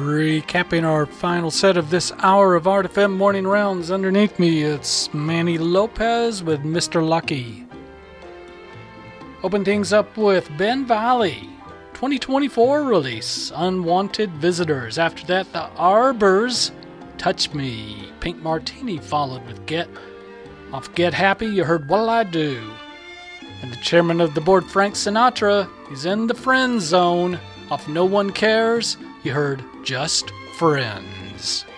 Recapping our final set of this hour of Art FM morning rounds. Underneath me, it's Manny Lopez with Mr. Lucky. Open things up with Ben Valley, 2024 release, Unwanted Visitors. After that, the Arbors, Touch Me. Pink Martini followed with Get. Off Get Happy, you heard What'll I Do? And the chairman of the board, Frank Sinatra, he's in the friend zone. Off No One Cares, you heard Just Friends.